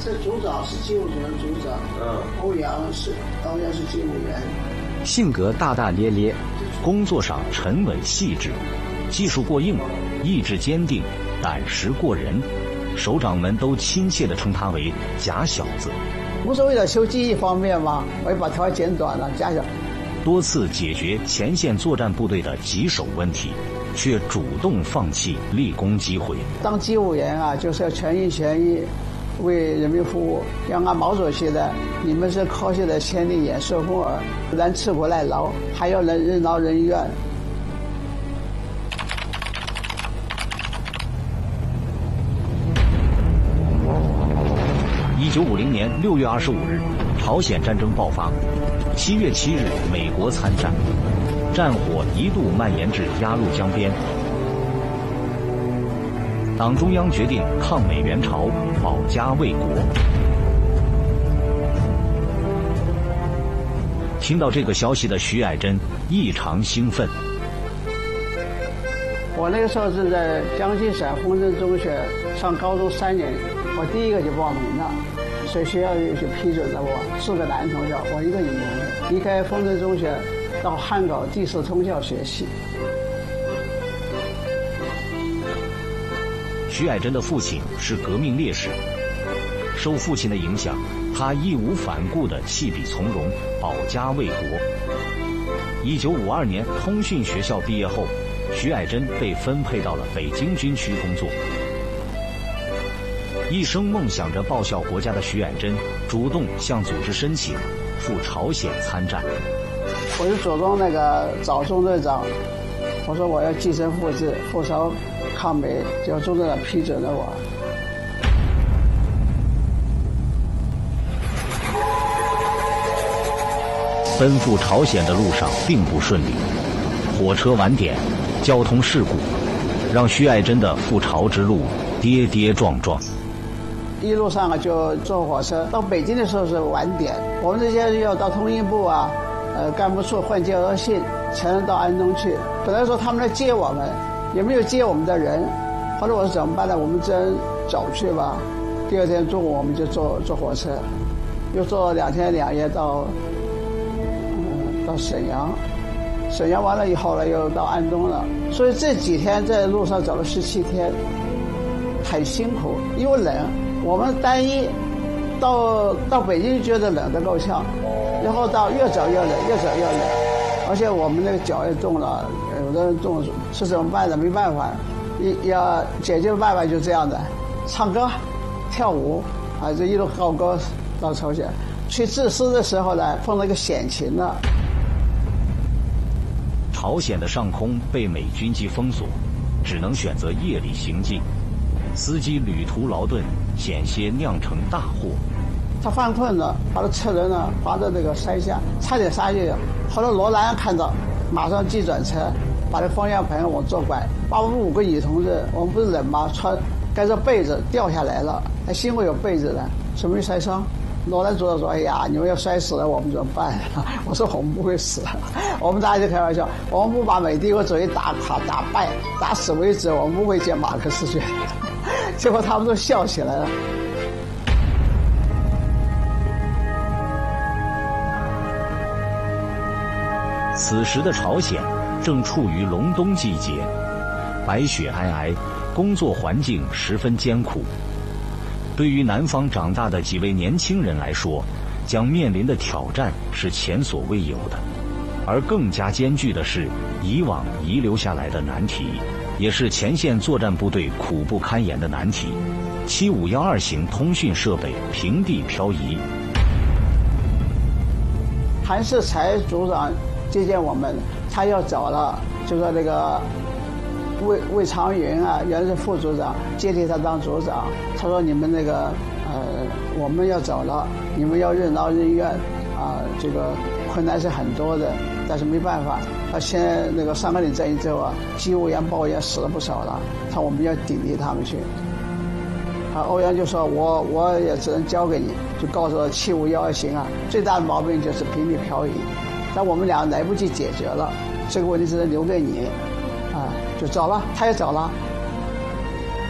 这组长是机务组的组长，欧阳是机务员。 性格大大咧咧，工作上沉稳细致，技术过硬，意志坚定，胆识过人，首长们都亲切地称他为假小子。 不是为了求技艺方面吗？我也把头发剪短了，假小。 多次解决前线作战部队的棘手问题，却主动放弃立功机会。 当机务员啊，就是要全心全意为人民服务。要按毛主席的，你们是科学的千里眼、顺风耳，不但吃苦耐劳，还要能任劳任怨。 1950年6月25日，朝鲜战争爆发。7月7日，美国参战，战火一度蔓延至鸭绿江边。党中央决定抗美援朝，保家卫国。听到这个消息的徐爱珍异常兴奋。 我那个时候是在江西省丰镇中学上高中3年，我第一个就报名了，所以学校就批准了我4个男同学，我一个女同学，离开丰镇中学到汉口第4通校学习。 徐爱珍的父亲是革命烈士，受父亲的影响，他义无反顾地弃笔从戎，保家卫国。1952年通讯学校毕业后，徐爱珍被分配到了北京军区工作。一生梦想着报效国家的徐爱珍，主动向组织申请赴朝鲜参战。 我就主动找中队长，我说我要继承父志，赴朝抗美，结果中队长批准了我。 奔赴朝鲜的路上并不顺利，火车晚点，交通事故，让徐爱珍的赴朝之路跌跌撞撞。 一路上就坐火车到北京的时候是晚点，我们这些人要到通信部啊，干部处换接额信，才能到安东去。本来说他们来接我们，也没有接我们的人。后来我说怎么办呢？我们真走去吧。第2天中午我们就坐火车，又坐2天2夜到沈阳。沈阳完了以后呢，又到安东了。所以这几天在路上走了17天，很辛苦，因为冷。我们单一到北京觉得冷得够呛，然后到越走越冷，越走越冷，而且我们那个脚也冻了，有的人冻是怎么办的？没办法，要解决办法就这样的，唱歌、跳舞啊，这一路高歌到朝鲜。去致师的时候呢，碰到一个险情了。 朝鲜的上空被美军机封锁，只能选择夜里行进。司机旅途劳顿，险些酿成大祸。 他犯困了，把他车轮呢划到那个山下，差点刹去。后来罗兰看到，马上急转车，把这方向盘往左拐，把我们5个女同志，我们不是冷吗？盖着被子掉下来了，还幸亏有被子呢，是没摔伤。罗兰组长说：“哎呀，你们要摔死了，我们怎么办？”我说：“我们不会死，我们大家就开玩笑，我们不把美帝国主义打垮、打败、打死为止，我们不会见马克思主义。”结果他们都笑起来了。 此时的朝鲜正处于隆冬季节，白雪皑皑，工作环境十分艰苦。对于南方长大的几位年轻人来说，将面临的挑战是前所未有的，而更加艰巨的是以往遗留下来的难题，也是前线作战部队苦不堪言的难题。7512型通讯设备平地漂移。 韩世才组长接见我们，他要走了，就说那个魏长云啊，原是副组长，接替他当组长。他说：“你们我们要走了，你们要任劳任怨啊，这个困难是很多的，但是没办法。现在那个上甘岭战役之后啊，机务员、报员死了不少了，他我们要顶替他们去。”欧阳就说：“我也只能交给你。”就告诉我7512型啊，最大的毛病就是平地漂移，但我们俩来不及解决了，这个问题只能留给你。就走了，他也走了。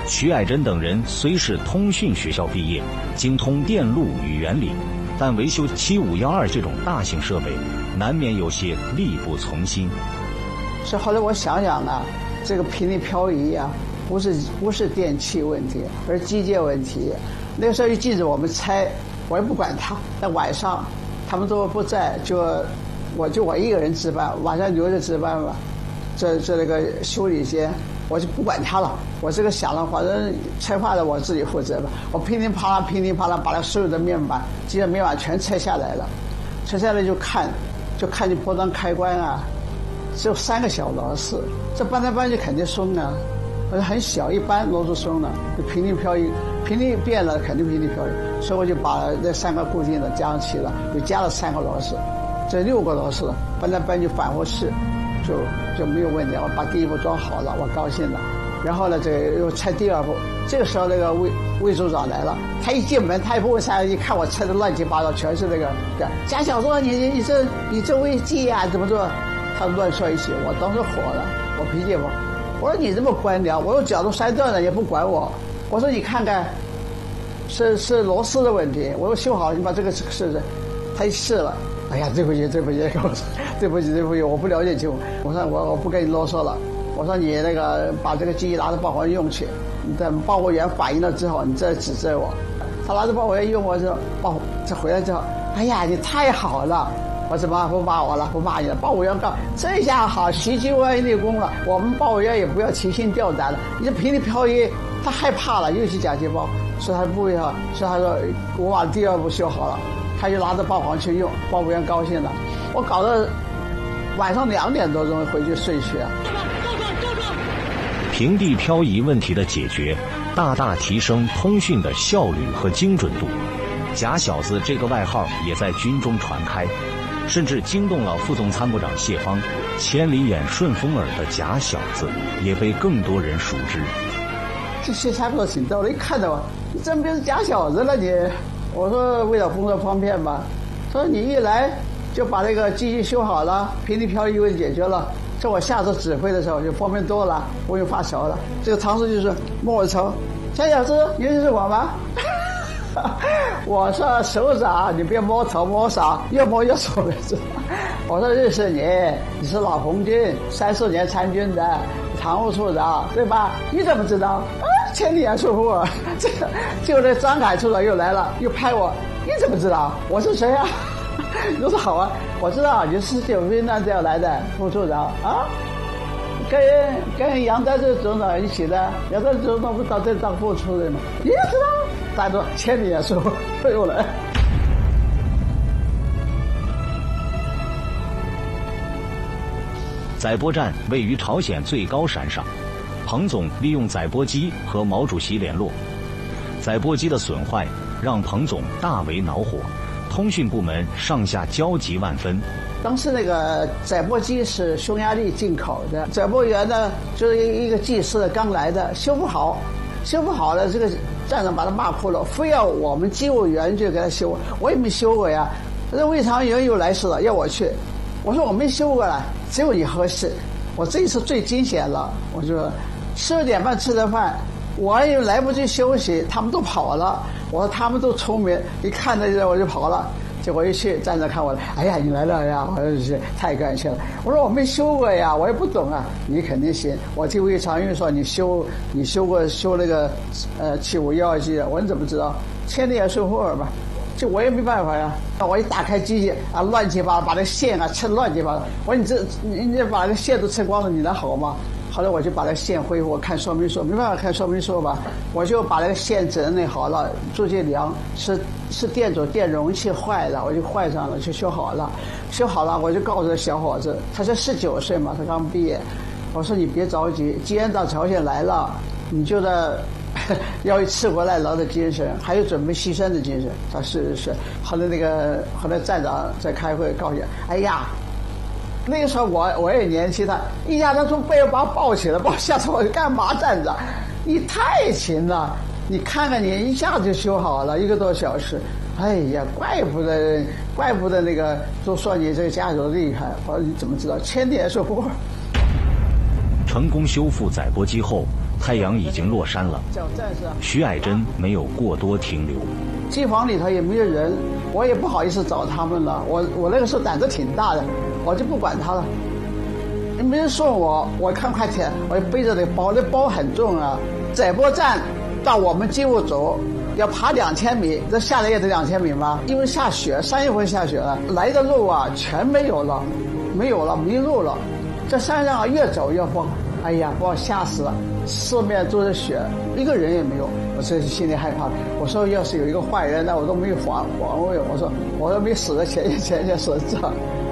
徐爱珍等人虽是通讯学校毕业，精通电路与原理，但维修7512这种大型设备，难免有些力不从心。 所以后来我想想啊，这个频率漂移啊，不是电器问题，而是机械问题。那个时候一禁止我们拆，我也不管他。那晚上他们都不在，我一个人值班，晚上留着值班吧。这那个修理间，我就不管他了。我这个想了，反正拆坏了我自己负责吧。我噼里啪啦把他所有的面板、机械面板全拆下来了。拆下来就看你波段开关啊，只有3个小螺丝，这搬来搬去肯定松啊。而且很小，一般螺丝松了，就频率漂移，频率变了肯定频率漂移。所以我就把那3个固定的加上去了，又加了3个螺丝，这6个螺丝了，搬来搬去反复试。就没有问题，我把第一步装好了，我高兴了。然后呢，这个又拆第2步。这个时候那个魏组长来了，他一进门，他也不问啥，一看我拆的乱七八糟，全是那个贾小松，你这违纪啊，怎么做？他乱说一些，我当时火了，我脾气不好。我说你这么官僚，我有脚都摔断了也不管我。我说你看看，是螺丝的问题，我说修好，你把这个试试。他一试了。哎呀，对不起，我不了解情况。我说我不跟你啰嗦了。我说你那个把这个机器拿到报关用去，你等报关员反映了之后，你再指责我。他拿着报关员用我之后，这回来之后，哎呀，你太好了。我怎么不骂我了？不骂你了。报关员告这下好，徐继万立功了。我们报关员也不要提心吊胆了。你这频率漂移，他害怕了，又去假接报，所以他不要，所以他说我把第2步修好了。他就拿着报黄去用，报务员高兴了。我搞到晚上2点多钟回去睡去啊。 平地漂移问题的解决，大大提升通讯的效率和精准度。假小子这个外号也在军中传开，甚至惊动了副总参谋长谢芳。千里眼顺风耳的假小子也被更多人熟知。 这谢参谋长挺逗的，一看到我，你真变成假小子了你。我说为了工作方便吧，说你一来就把这个机器修好了，频率漂移问题解决了，这我下次指挥的时候就方便多了，不用发愁了。这个常识就是摸我头，小小子，你认识我吗？我说首长，你别摸头摸手，越摸越丑了。我说认识你，你是老红军，30年参军的常务处长，对吧？你怎么知道？千里眼顺风耳，这个就那张凯处长又来了，又拍我，你怎么知道我是谁啊？我说好啊，我知道你是19飞弹调来的副处长啊，跟杨丹这总长一起的，杨丹总长不到这当副处的吗？你也知道，大家都千里眼顺风耳又来。 载波站位于朝鲜最高山上，彭总利用载波机和毛主席联络。载波机的损坏让彭总大为恼火，通讯部门上下焦急万分。 当时那个载波机是匈牙利进口的，载波员呢就是一个技师刚来的，修不好了，这个站长把他骂哭了，非要我们机务员去给他修，我也没修过呀。这魏长营又来事了，要我去，我说我没修过了，只有你合适。我这一次最惊险了，我就12点半吃的饭，我又来不及休息，他们都跑了。我说他们都聪明，一看到这我就跑了。结果一去站着看我了，哎呀，你来了呀！我说太感谢了。我说我没修过呀，我也不懂啊。你肯定行。我听魏长运说你修那个7512机，我你怎么知道？千里眼顺风耳吧。就我也没办法呀，我一打开机器啊，乱七八糟，把那线啊吃乱七八糟。我说你把那个线都吃光了，你能好吗？后来我就把那个线恢复，我看说明书，没办法看说明书吧，我就把那个线整理好了，做些量，是电阻电容器坏了，我就换上了，就修好了，我就告诉这小伙子，他才19岁嘛，他刚毕业，我说你别着急，既然到朝鲜来了，你就在。要有吃苦耐劳的精神，还有准备牺牲的精神。他是。后来站长在开会告诉我，哎呀，那个时候我也年轻，他一下子从背后把我抱起来，把我吓死我干嘛站长？你太勤了，你看看你一下子就修好了，1个多小时。哎呀，怪不得那个都说你这个家属厉害。我说你怎么知道？千里眼顺风耳。 成功修复载波机后， 太阳已经落山了，徐爱珍没有过多停留。 机房里头也没有人，我也不好意思找他们了。我那个时候胆子挺大的，我就不管他了。没人送我，我看快点，我就背着那包，那包很重啊。载波站到我们机务组要爬2000米，这下来也得2000米吗？因为下雪，3月份下雪了，来的路啊全没有了，没路了。这山上啊越走越慌，哎呀，把我吓死了，四面都是雪，一个人也没有。我这心里害怕，我说要是有一个坏人，那我都没有防卫。我说没死的前就死这。